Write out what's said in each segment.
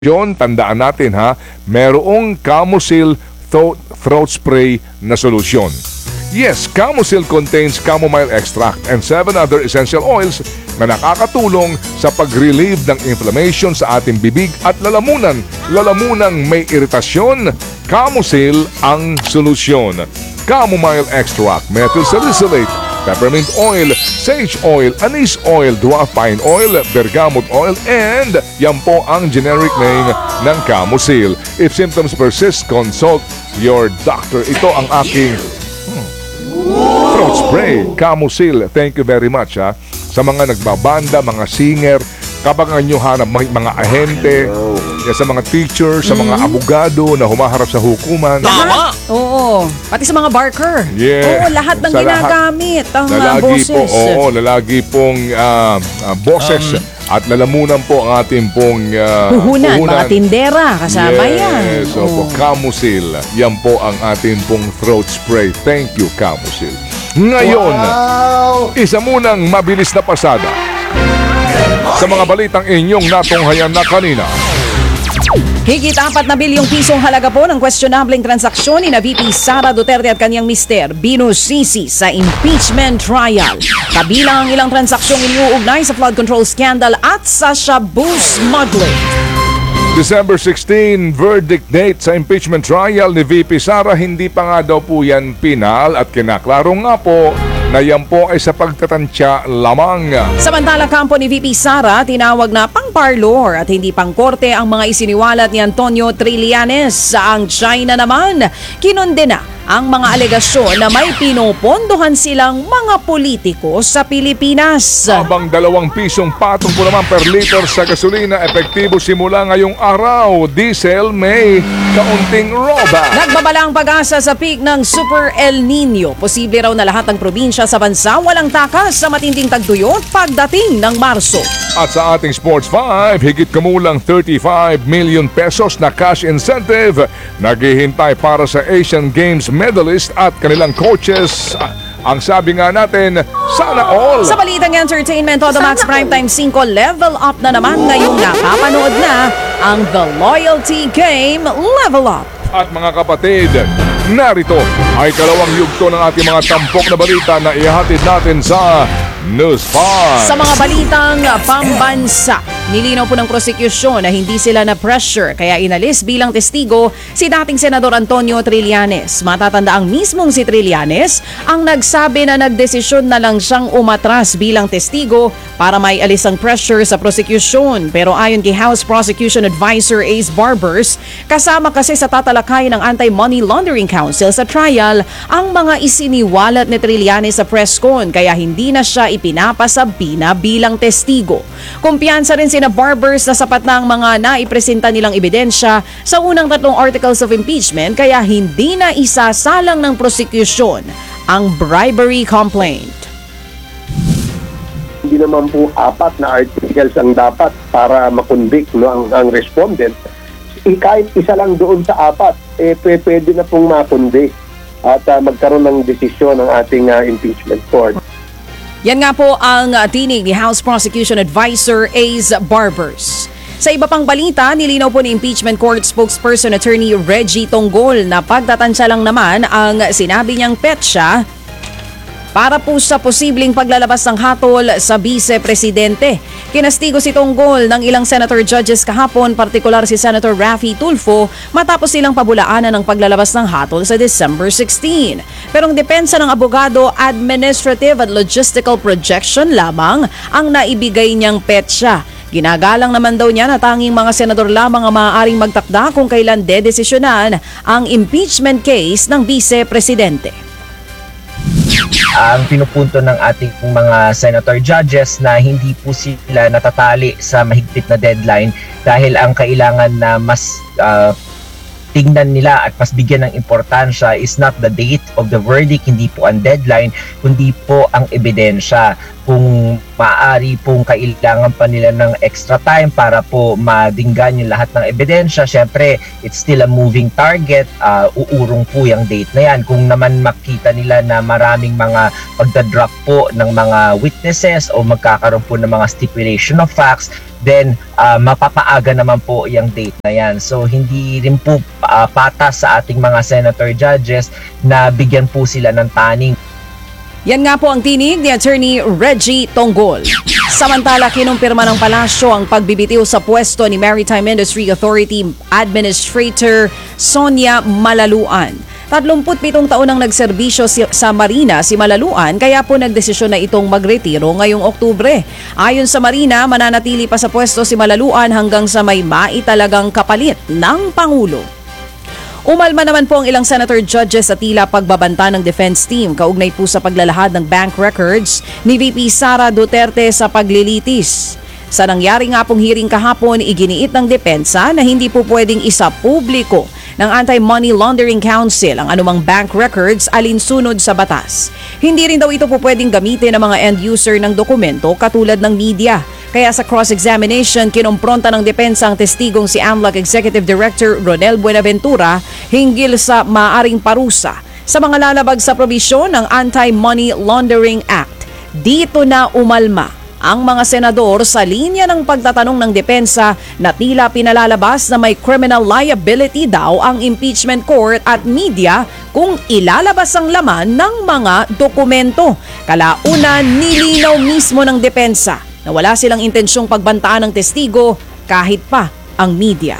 Yon, tandaan natin ha, merong Camosil throat spray na solusyon. Yes, Camosil contains chamomile extract and 7 other essential oils na nakakatulong sa pag-relieve ng inflammation sa ating bibig at lalamunang may iritasyon. Camosil ang solusyon. Chamomile extract, methyl salicylate, peppermint oil, sage oil, anise oil, dwarf pine oil, bergamot oil, and yan po ang generic name ng Camosil. If symptoms persist, consult your doctor. Ito ang aking throat spray, Camosil. Thank you very much ha. Sa mga nagbabanda, mga singer, kapag nyo hanap mga ahente, sa mga teacher, sa mga abogado na humaharap sa hukuman. Tama! Oo. Pati sa mga barker. Yeah. Oo, lahat ng ginagamit ang boses. Lalagi pong boses at lalamunan po ang ating pong puhunan, mga tindera, kasama yan. So po, Camosil, yan po ang ating pong throat spray. Thank you, Camosil. Ngayon, isa munang mabilis na pasada sa mga balitang inyong natunghayan na kanina. Higit 4 na bilyong pisong halaga po ng questionableng transaksyon ni VP Sara Duterte at kanyang mister binusisi sa impeachment trial. Kabilang ang ilang transaksyong iniuugnay sa flood control scandal at sa shabu smuggling. December 16, verdict date sa impeachment trial ni VP Sara. Hindi pa nga daw po yan pinal at kinaklaro nga po na yan po ay sa pagtatansya lamang. Samantala, kampo ni VP Sara, tinawag na pang-parlor at hindi pang-korte ang mga isiniwalat ni Antonio Trillanes. Ang China naman, kinondena ang mga alegasyon na may pinupondohan silang mga politiko sa Pilipinas. Habang 2 pisong patong po naman per liter sa gasolina, epektibo simula ngayong araw. Diesel may kaunting roba. Nagbabala ang pag-asa sa peak ng Super El Nino. Posible raw na lahat ng probinsya sa bansa walang takas sa matinding tagtuyot pagdating ng Marso. At sa ating Sports 5, higit kumulang 35 million pesos na cash incentive naghihintay para sa Asian Games medalist at kanilang coaches. Ang sabi nga natin, sana all! Sa balitang entertainment, Todo Max Primetime 5 level up na naman ngayong nakapanood na ang The Loyalty Game Level Up. At mga kapatid, narito ay kalawang yugto ng ating mga tampok na balita na ihatid natin sa News 5. Sa mga balitang pambansa, nilinaw po ng prosecution na hindi sila na-pressure kaya inalis bilang testigo si dating Senador Antonio Trillanes. Matatanda ang mismong si Trillanes ang nagsabi na nagdesisyon na lang siyang umatras bilang testigo para may alis ang pressure sa prosecution. Pero ayon kay House Prosecution Advisor Ace Barbers, kasama kasi sa tatalakay ng Anti-Money Laundering Council sa trial ang mga isiniwalat ni Trillanes sa presscon kaya hindi na siya ipinapasabina bilang testigo. Kumpiyansa rin sina Barbers na sapat na ang mga naipresenta nilang ebidensya sa unang 3 articles of impeachment kaya hindi na isasalang ng prosecution ang bribery complaint. Hindi naman po 4 na articles ang dapat para makonvict ang respondent. Kahit isa lang doon sa 4, pwede na pong makonvict at magkaroon ng desisyon ng ating impeachment court. Yan nga po ang tinig ni House Prosecution Advisor Ace Barbers. Sa iba pang balita, nilinaw po ni Impeachment Court Spokesperson Attorney Reggie Tonggol na pagtatansya lang naman ang sinabi niyang petsa para po sa posibleng paglalabas ng hatol sa Vice-Presidente. Kinastigo si Tonggol ng ilang senator judges kahapon, partikular si Senator Raffy Tulfo, matapos silang pabulaanan ng paglalabas ng hatol sa December 16. Pero ang depensa ng abogado, administrative at logistical projection lamang ang naibigay niyang petsa. Ginagalang naman daw niya na tanging mga senador lamang ang maaaring magtakda kung kailan dedesisyonan ang impeachment case ng Vice-Presidente. Ang pinupunto ng ating mga senator judges na hindi po sila natatali sa mahigpit na deadline dahil ang kailangan na mas tingnan nila at mas bigyan ng importansya is not the date of the verdict, hindi po ang deadline, kundi po ang ebidensya. Kung maaari pong kailangan pa nila ng extra time para po madinggan yung lahat ng ebidensya. Syempre, it's still a moving target. Uurong po yung date na yan. Kung naman makita nila na maraming mga pagdadrop po ng mga witnesses o magkakaroon po ng mga stipulation of facts, then mapapaaga naman po yung date na yan. So hindi rin po patas sa ating mga senator judges na bigyan po sila ng taning. Yan nga po ang tinig ni Attorney Reggie Tonggol. Samantala, kinumpirma ng palasyo ang pagbibitiw sa pwesto ni Maritime Industry Authority Administrator Sonia Malaluan. 37 taon nang nagserbisyo sa Marina si Malaluan, kaya po nagdesisyon na itong magretiro ngayong Oktubre. Ayon sa Marina, mananatili pa sa pwesto si Malaluan hanggang sa may maitalagang kapalit ng Pangulo. Umalma naman po ang ilang senator judges sa tila pagbabanta ng defense team kaugnay po sa paglalahad ng bank records ni VP Sara Duterte sa paglilitis. Sa nangyari nga pong hearing kahapon, iginiit ng depensa na hindi po pwedeng isapubliko ng Anti-Money Laundering Council ang anumang bank records alinsunod sa batas. Hindi rin daw ito po pwedeng gamitin ng mga end user ng dokumento katulad ng media. Kaya sa cross-examination, kinompronta ng depensa ang testigong si AMLAC Executive Director Ronel Buenaventura hinggil sa maaring parusa sa mga lalabag sa probisyon ng Anti-Money Laundering Act. Dito na umalma ang mga senador sa linya ng pagtatanong ng depensa na tila pinalalabas na may criminal liability daw ang impeachment court at media kung ilalabas ang laman ng mga dokumento. Kalaunan, nilinaw mismo ng depensa na wala silang intensyong pagbantaan ng testigo kahit pa ang media.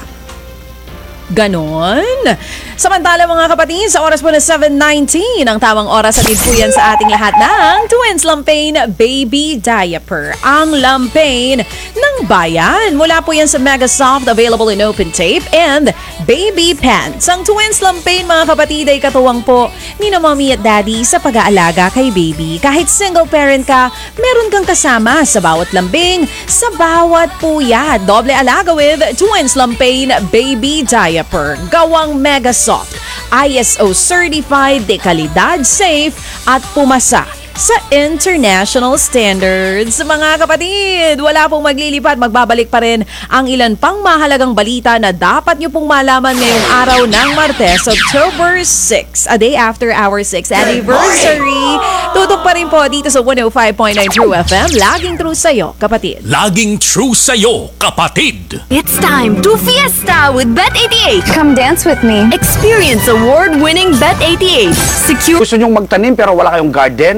Ganon. Samantala mga kapatid, sa oras po na 7:19, ang tamang oras at po yan sa ating lahat ng Twins Lampain Baby Diaper. Ang Lampain ng bayan. Mula po yan sa Mega Soft, available in open tape, and Baby Pants. Ang Twins Lampain mga kapatid ay katuwang po ni na mommy at daddy sa pag-aalaga kay baby. Kahit single parent ka, meron kang kasama sa bawat lambing, sa bawat puyat. Doble alaga with Twins Lampain Baby Diaper. Gawang Mega Soft, ISO certified, dekalidad, safe at pumasa sa international standards. Mga kapatid, wala pong maglilipat, magbabalik pa rin ang ilan pang mahalagang balita na dapat nyo pong malaman ngayong araw ng Martes, October 6, a day after our 6th anniversary. Tutok pa rin po dito sa 105.9 True FM, laging true sa'yo, kapatid. Laging true sa'yo, kapatid. It's time to fiesta with Bet88. Come dance with me. Experience award-winning Bet88. Secure. Gusto nyong magtanim pero wala kayong garden?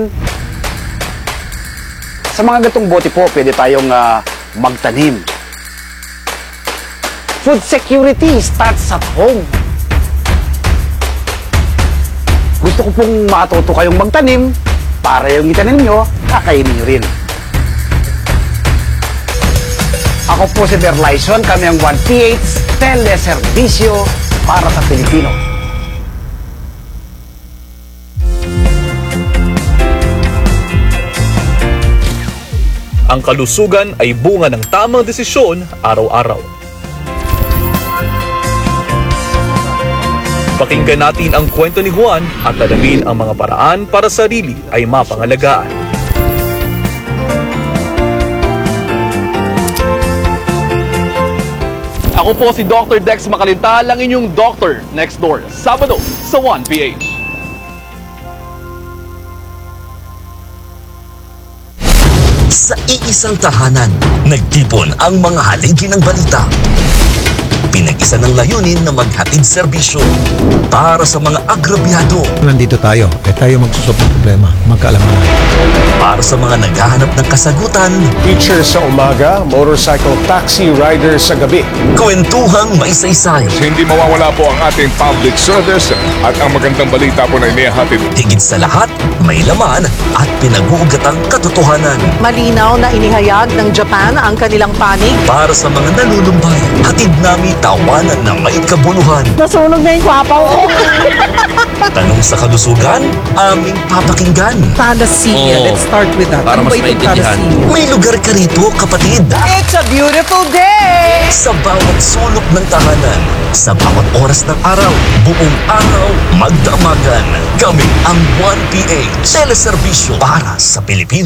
Sa mga gatong bote po, pwede tayong magtanim. Food security starts at home. Gusto ko pong matuto kayong magtanim para yung itanim nyo, kakainin nyo rin. Ako po si Berlyson, kami ang 1PH Teleservisyo para sa Pilipino. Ang kalusugan ay bunga ng tamang desisyon araw-araw. Pakinggan natin ang kwento ni Juan at alamin ang mga paraan para sarili ay mapangalagaan. Ako po si Dr. Dex Makalintal, ang inyong doctor next door, Sabado sa 1PH. Sa iisang tahanan, nagtipon ang mga haligi ng balita. Pinag-isa ng layunin na maghatid serbisyo para sa mga agrabyado. Nandito tayo, tayo magsusolve ng problema, magkaalaman. Para sa mga naghahanap ng kasagutan. Teacher sa umaga, motorcycle taxi rider sa gabi. Kwentuhang may saysay. Hindi mawawala po ang ating public service at ang magandang balita po na inihahatid. Higit sa lahat, may laman at pinag-uugatang katotohanan. Malinaw na inihayag ng Japan ang kanilang panig. Para sa mga nalulumbay, hatid namin tawanan ng may kabuluhan. Nasunog na yung kwapaw ko. Tanong sa kalusugan, aming papakinggan. Panacea. Let's start with that. Para mas maintindihan. May lugar ka rito, kapatid. It's a beautiful day! Sa bawat sulok ng tahanan, sa bawat oras ng araw, buong araw, magdamagan. Kami ang 1PH Teleservisyo para sa Pilipino.